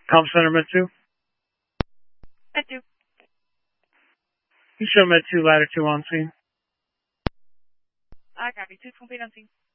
Comm Center Med 2. Med 2. You show Med 2, Ladder 2 on scene. I copy. 2 complete on scene.